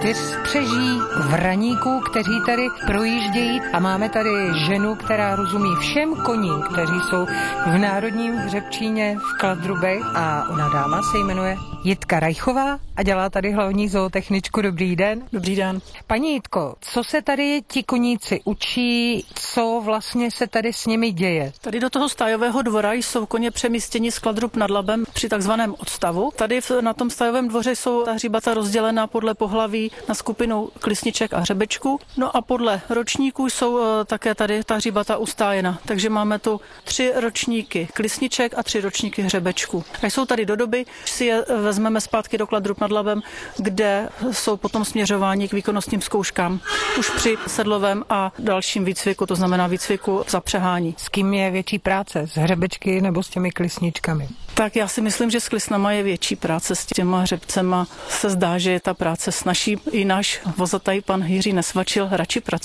4 přeží vraníků, kteří tady projíždějí a máme tady ženu, která rozumí všem koním, kteří jsou v Národním hřebčíně v Kladrubech a ona dáma se jmenuje Jitka Rajchová a dělá tady hlavní zootechničku. Dobrý den. Dobrý den. Paní Jitko, co se tady ti koníci učí, co vlastně se tady s nimi děje? Tady do toho stájového dvora jsou koně přemístěni z Kladrub nad Labem při takzvaném odstavu. Tady na tom stájovém dvoře jsou ta hříbata rozdělena podle pohlaví na skupinu klisniček a hřebečků. No a podle ročníků jsou také tady ta hříbata ustájena. Takže máme tu 3 ročníky klisniček a 3 ročníky hřebečků. A jsou tady do doby, si je vezmeme zpátky do Kladrub nad Labem, kde jsou potom směřováni k výkonnostním zkouškám už při sedlovém a dalším výcviku, to znamená výcviku zapřehání. S kým je větší práce? S hřebečky nebo s těmi klisničkami? Tak já si myslím, že s klisnama je větší práce, s těma hřebcema se zdá, že je ta práce snazší. I náš vozataj pan Jiří Nesvačil radši pracuje